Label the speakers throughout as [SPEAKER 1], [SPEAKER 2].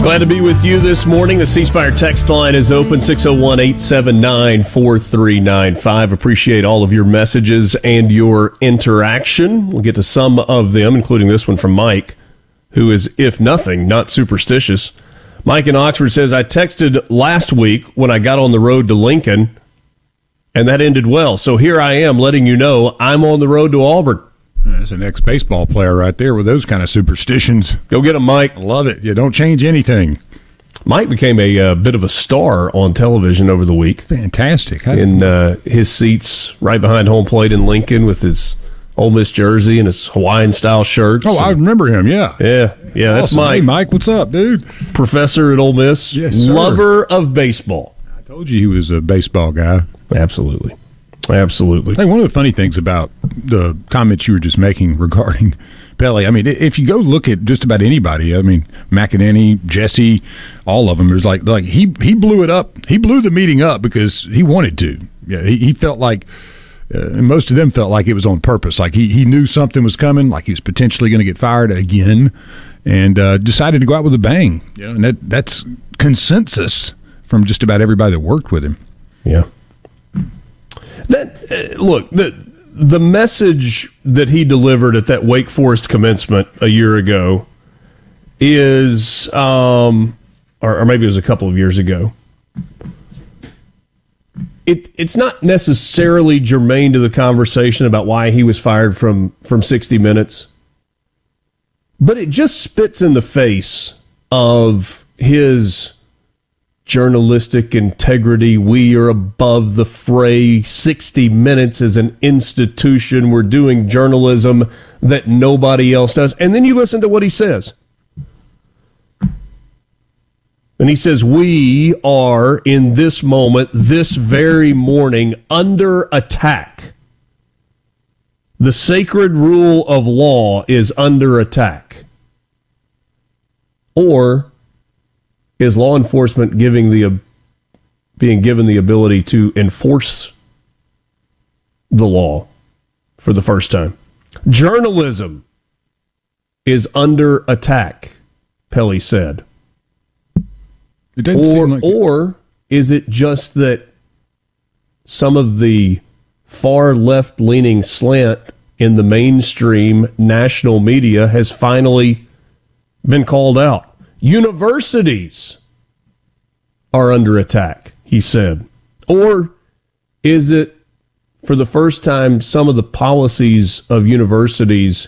[SPEAKER 1] Glad to be with you this morning. The C Spire text line is open, 601-879-4395. Appreciate all of your messages and your interaction. We'll get to some of them, including this one from Mike, who is, if nothing, not superstitious. Mike in Oxford says, I texted last week when I got on the road to Lincoln, and that ended well. So here I am letting you know I'm on the road to Auburn.
[SPEAKER 2] That's an ex-baseball player right there with those kind of superstitions.
[SPEAKER 1] Go get him, Mike.
[SPEAKER 2] Love it. You don't change anything.
[SPEAKER 1] Mike became a bit of a star on television over the week.
[SPEAKER 2] Fantastic.
[SPEAKER 1] In his seats right behind home plate in Lincoln with his Ole Miss jersey and his Hawaiian-style shirts.
[SPEAKER 2] Oh, I remember him, yeah.
[SPEAKER 1] Yeah, that's
[SPEAKER 2] awesome.
[SPEAKER 1] Mike.
[SPEAKER 2] Hey, Mike, what's up, dude?
[SPEAKER 1] Professor at Ole Miss.
[SPEAKER 2] Yes, sir.
[SPEAKER 1] Lover of baseball.
[SPEAKER 2] I told you he was a baseball guy.
[SPEAKER 1] Absolutely.
[SPEAKER 2] Hey, one of the funny things about the comments you were just making regarding Pele, I mean, if you go look at just about anybody, I mean, McEnany, Jesse, all of them, there's like he blew it up. He blew the meeting up because he wanted to. Yeah, he felt like, and most of them felt like it was on purpose. Like he knew something was coming, like he was potentially going to get fired again, and decided to go out with a bang. You know, and that's consensus from just about everybody that worked with him.
[SPEAKER 1] Yeah. Look, the message that he delivered at that Wake Forest commencement a year ago is, or maybe it was a couple of years ago. It's not necessarily germane to the conversation about why he was fired from 60 Minutes, but it just spits in the face of his journalistic integrity. We are above the fray. 60 Minutes is an institution. We're doing journalism that nobody else does. And then you listen to what he says. And he says, we are in this moment, this very morning, under attack. The sacred rule of law is under attack. Or is law enforcement being given the ability to enforce the law for the first time? Journalism is under attack, Pele said.
[SPEAKER 2] It doesn't seem like
[SPEAKER 1] or is it just that some of the far left-leaning slant in the mainstream national media has finally been called out? Universities are under attack, he said. Or is it, for the first time, some of the policies of universities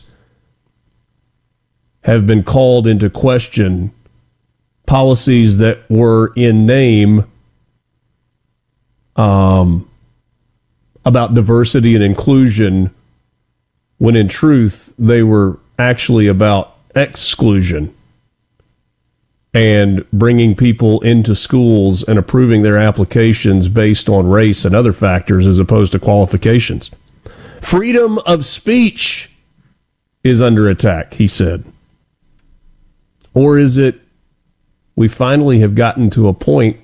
[SPEAKER 1] have been called into question, policies that were in name about diversity and inclusion, when in truth they were actually about exclusion and bringing people into schools and approving their applications based on race and other factors as opposed to qualifications. Freedom of speech is under attack, he said. Or is it we finally have gotten to a point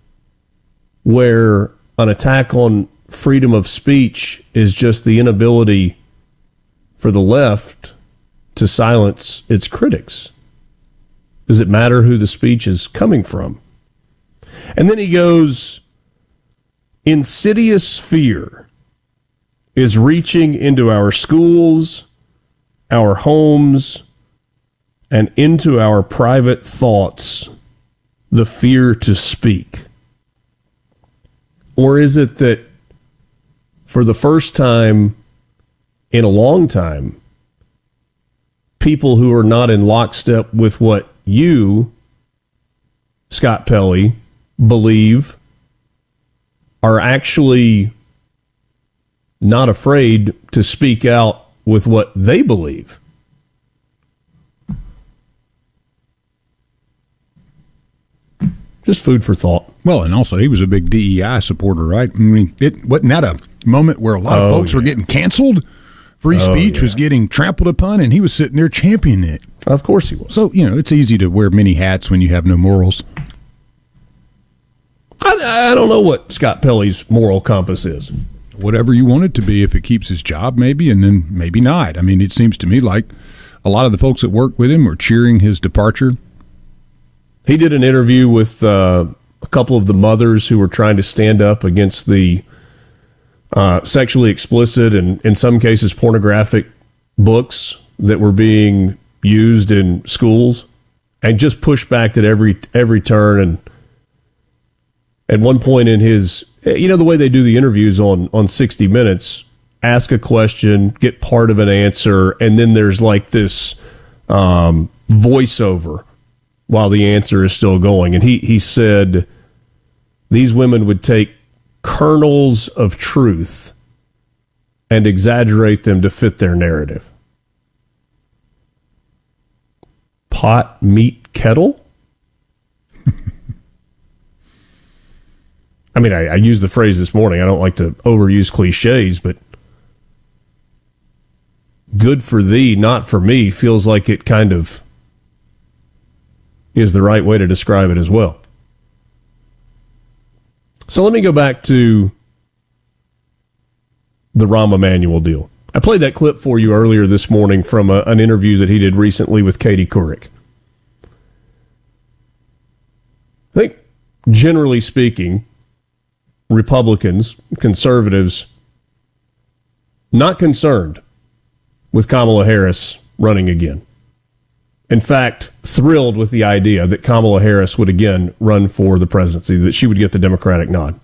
[SPEAKER 1] where an attack on freedom of speech is just the inability for the left to silence its critics? Does it matter who the speech is coming from? And then he goes, insidious fear is reaching into our schools, our homes, and into our private thoughts, the fear to speak. Or is it that for the first time in a long time, people who are not in lockstep with what you, Scott Pelley, believe are actually not afraid to speak out with what they believe? Just food for thought.
[SPEAKER 2] Well, and also he was a big DEI supporter, right? I mean, wasn't that a moment where a lot of folks were getting canceled? Free speech was getting trampled upon, and he was sitting there championing it.
[SPEAKER 1] Of course he was.
[SPEAKER 2] So, it's easy to wear many hats when you have no morals.
[SPEAKER 1] I don't know what Scott Pelley's moral compass is.
[SPEAKER 2] Whatever you want it to be, if it keeps his job, maybe, and then maybe not. I mean, it seems to me like a lot of the folks that work with him are cheering his departure.
[SPEAKER 1] He did an interview with a couple of the mothers who were trying to stand up against the sexually explicit and, in some cases, pornographic books that were being used in schools, and just pushed back at every turn. And at one point in his, the way they do the interviews on 60 Minutes, ask a question, get part of an answer, and then there's like this voiceover while the answer is still going. And he said these women would take kernels of truth and exaggerate them to fit their narrative. Pot, meat, kettle? I mean, I used the phrase this morning. I don't like to overuse cliches, but good for thee, not for me, feels like it kind of is the right way to describe it as well. So let me go back to the Rahm Emanuel deal. I played that clip for you earlier this morning from an interview that he did recently with Katie Couric. I think, generally speaking, Republicans, conservatives, not concerned with Kamala Harris running again. In fact, thrilled with the idea that Kamala Harris would again run for the presidency, that she would get the Democratic nod.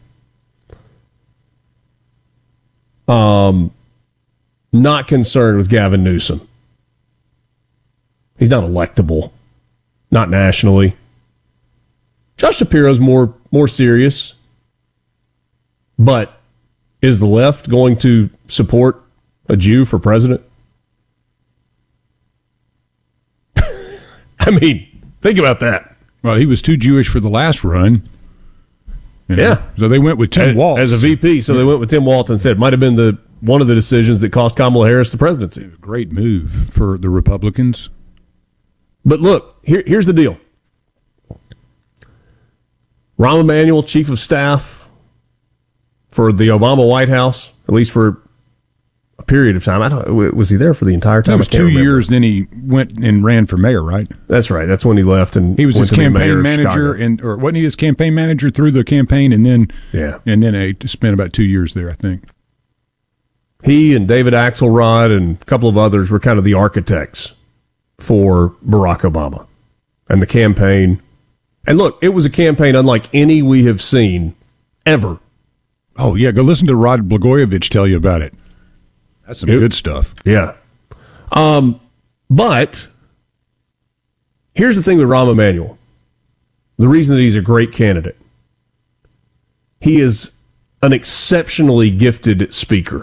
[SPEAKER 1] Not concerned with Gavin Newsom. He's not electable, not nationally. Josh Shapiro's more serious, but is the left going to support a Jew for president? I mean, think about that.
[SPEAKER 2] Well, he was too Jewish for the last run.
[SPEAKER 1] Yeah.
[SPEAKER 2] So they went with Tim Walz.
[SPEAKER 1] As a VP, so they went with Tim Walz and said it might have been one of the decisions that cost Kamala Harris the presidency.
[SPEAKER 2] Great move for the Republicans.
[SPEAKER 1] But look, here's the deal. Rahm Emanuel, chief of staff for the Obama White House, at least for a period of time. Was he there for the entire time?
[SPEAKER 2] It was 2 years, then he went and ran for mayor, right?
[SPEAKER 1] That's right. That's when he left, and
[SPEAKER 2] he was his campaign manager, or wasn't he his campaign manager through the campaign, and then he spent about 2 years there, I think.
[SPEAKER 1] He and David Axelrod and a couple of others were kind of the architects for Barack Obama and the campaign. And look, it was a campaign unlike any we have seen ever.
[SPEAKER 2] Oh, yeah, go listen to Rod Blagojevich tell you about it. That's some good stuff.
[SPEAKER 1] Yeah. But here's the thing with Rahm Emanuel. The reason that he's a great candidate. He is an exceptionally gifted speaker.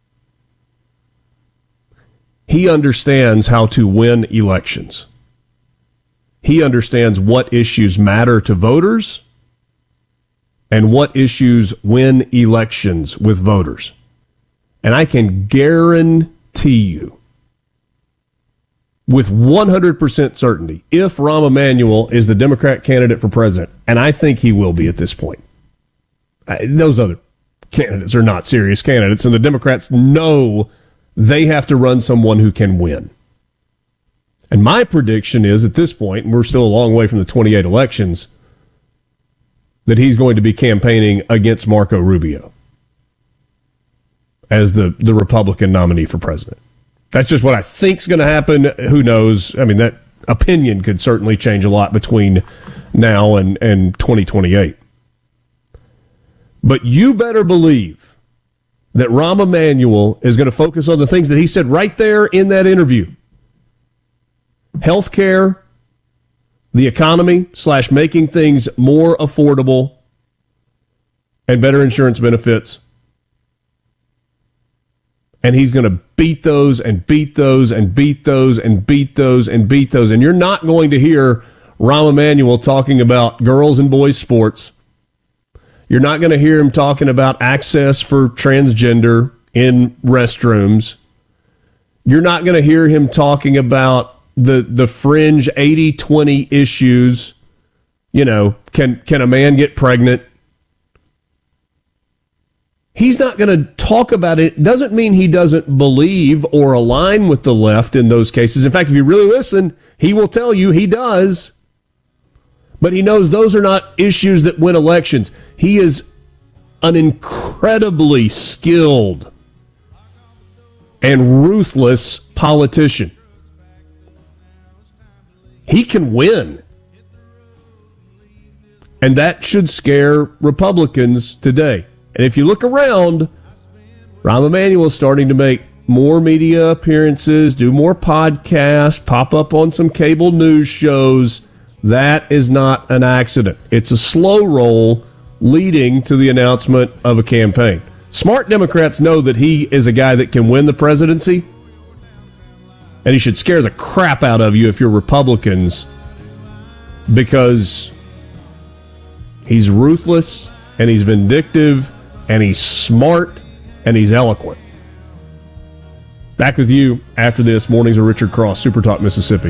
[SPEAKER 1] He understands how to win elections. He understands what issues matter to voters and what issues win elections with voters. And I can guarantee you, with 100% certainty, if Rahm Emanuel is the Democrat candidate for president, and I think he will be at this point, those other candidates are not serious candidates, and the Democrats know they have to run someone who can win. And my prediction is, at this point, and we're still a long way from the 28 elections, that he's going to be campaigning against Marco Rubio as the Republican nominee for president. That's just what I think is going to happen. Who knows? I mean, that opinion could certainly change a lot between now and 2028. But you better believe that Rahm Emanuel is going to focus on the things that he said right there in that interview. Healthcare, the economy / making things more affordable, and better insurance benefits. And he's going to beat those and beat those and beat those and beat those and beat those. And you're not going to hear Rahm Emanuel talking about girls and boys sports. You're not going to hear him talking about access for transgender in restrooms. You're not going to hear him talking about the fringe 80-20 issues. You know, can a man get pregnant? He's not going to talk about it. Doesn't mean he doesn't believe or align with the left in those cases. In fact, if you really listen, he will tell you he does. But he knows those are not issues that win elections. He is an incredibly skilled and ruthless politician. He can win. And that should scare Republicans today. And if you look around, Rahm Emanuel is starting to make more media appearances, do more podcasts, pop up on some cable news shows. That is not an accident. It's a slow roll leading to the announcement of a campaign. Smart Democrats know that he is a guy that can win the presidency, and he should scare the crap out of you if you're Republicans, because he's ruthless, and he's vindictive, and he's smart, and he's eloquent. Back with you after this. Mornings with Richard Cross, Super Talk Mississippi.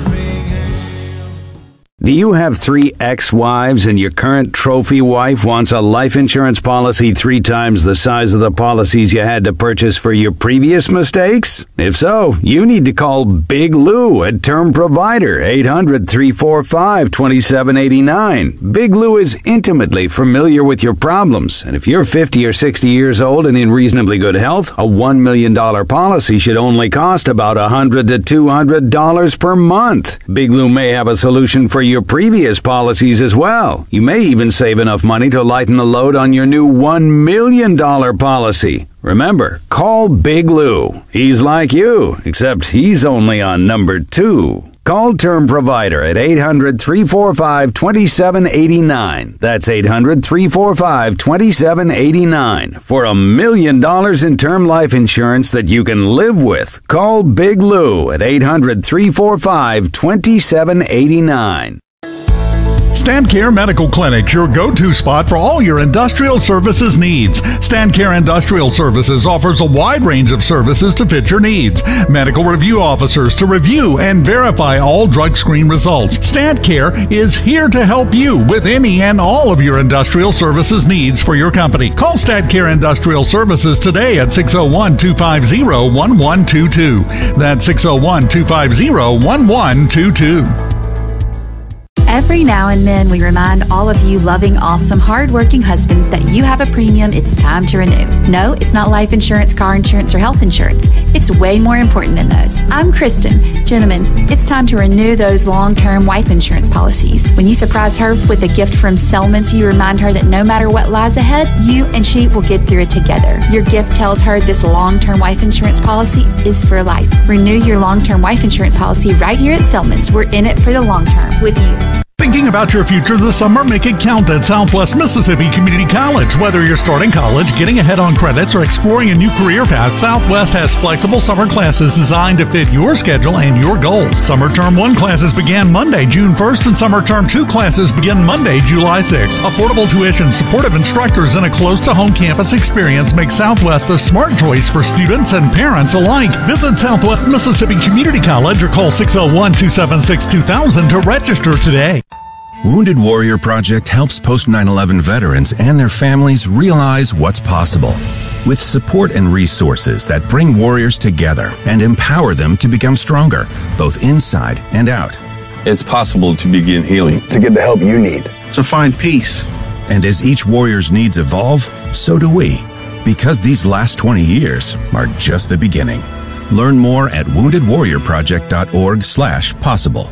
[SPEAKER 3] Do you have 3 ex-wives and your current trophy wife wants a life insurance policy 3 times the size of the policies you had to purchase for your previous mistakes? If so, you need to call Big Lou at Term Provider, 800-345-2789. Big Lou is intimately familiar with your problems, and if you're 50 or 60 years old and in reasonably good health, a $1 million policy should only cost about $100 to $200 per month. Big Lou may have a solution for your previous policies as well. You may even save enough money to lighten the load on your new $1 million policy. Remember, call Big Lou. He's like you, except he's only on number 2. Call Term Provider at 800-345-2789. That's 800-345-2789 for $1 million in term life insurance that you can live with. Call Big Lou at 800-345-2789.
[SPEAKER 4] StandCare Medical Clinic, your go-to spot for all your industrial services needs. StandCare Industrial Services offers a wide range of services to fit your needs. Medical review officers to review and verify all drug screen results. StandCare is here to help you with any and all of your industrial services needs for your company. Call StandCare Industrial Services today at 601-250-1122. That's 601-250-1122.
[SPEAKER 5] Every now and then, we remind all of you loving, awesome, hardworking husbands that you have a premium it's time to renew. No, it's not life insurance, car insurance, or health insurance. It's way more important than those. I'm Kristen. Gentlemen, it's time to renew those long-term life insurance policies. When you surprise her with a gift from Selman's, you remind her that no matter what lies ahead, you and she will get through it together. Your gift tells her this long-term life insurance policy is for life. Renew your long-term life insurance policy right here at Selman's. We're in it for the long term with you.
[SPEAKER 4] Thinking about your future this summer? Make it count at Southwest Mississippi Community College. Whether you're starting college, getting ahead on credits, or exploring a new career path, Southwest has flexible summer classes designed to fit your schedule and your goals. Summer Term 1 classes began Monday, June 1st, and Summer Term 2 classes begin Monday, July 6th. Affordable tuition, supportive instructors, and a close-to-home campus experience make Southwest a smart choice for students and parents alike. Visit Southwest Mississippi Community College or call 601-276-2000 to register today.
[SPEAKER 6] Wounded Warrior Project helps post 9/11 veterans and their families realize what's possible. With support and resources that bring warriors together and empower them to become stronger, both inside and out.
[SPEAKER 7] It's possible to begin healing.
[SPEAKER 8] To get the help you need.
[SPEAKER 7] To find peace.
[SPEAKER 6] And as each warrior's needs evolve, so do we. Because these last 20 years are just the beginning. Learn more at woundedwarriorproject.org/possible.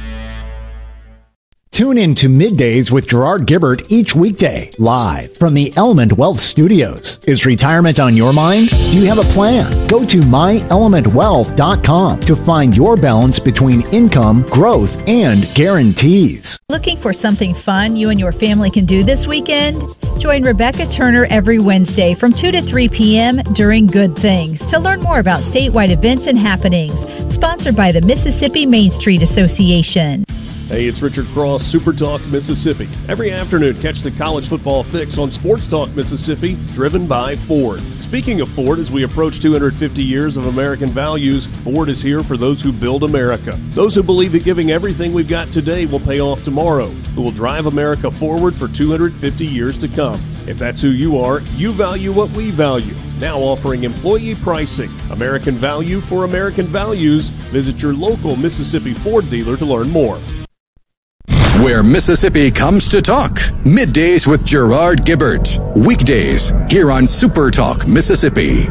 [SPEAKER 9] Tune in to Middays with Gerard Gibbert each weekday, live from the Element Wealth Studios. Is retirement on your mind? Do you have a plan? Go to myelementwealth.com to find your balance between income, growth, and guarantees.
[SPEAKER 10] Looking for something fun you and your family can do this weekend? Join Rebecca Turner every Wednesday from 2 to 3 p.m. during Good Things to learn more about statewide events and happenings. Sponsored by the Mississippi Main Street Association.
[SPEAKER 1] Hey, it's Richard Cross, Super Talk Mississippi. Every afternoon, catch the college football fix on Sports Talk Mississippi, driven by Ford. Speaking of Ford, as we approach 250 years of American values, Ford is here for those who build America. Those who believe that giving everything we've got today will pay off tomorrow, who will drive America forward for 250 years to come. If that's who you are, you value what we value. Now offering employee pricing. American value for American values. Visit your local Mississippi Ford dealer to learn more.
[SPEAKER 8] where Mississippi comes to talk. Middays with Gerard Gibbert. Weekdays here on Super Talk Mississippi.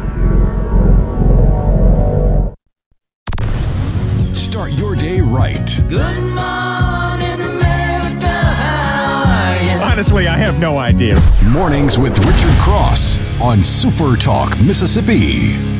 [SPEAKER 8] Start your day right.
[SPEAKER 11] Good morning, America. How are you?
[SPEAKER 12] Honestly, I have no idea.
[SPEAKER 8] Mornings with Richard Cross on Super Talk Mississippi.